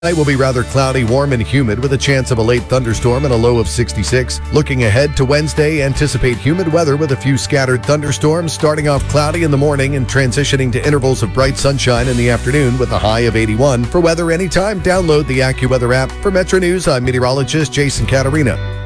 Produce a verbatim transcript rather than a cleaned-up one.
Tonight will be rather cloudy, warm, and humid with a chance of a late thunderstorm and a low of sixty-six. Looking ahead to Wednesday, anticipate humid weather with a few scattered thunderstorms, starting off cloudy in the morning and transitioning to intervals of bright sunshine in the afternoon with a high of eighty-one. For weather anytime, download the AccuWeather app. For Metro News, I'm meteorologist Jason Catarina.